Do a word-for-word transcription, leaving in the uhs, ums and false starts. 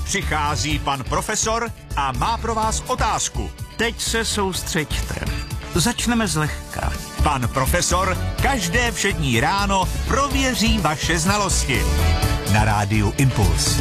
Přichází pan profesor a má pro vás otázku. Teď se soustřeďte. Začneme zlehka. Pan profesor každé všední ráno prověří vaše znalosti. Na rádiu Impuls.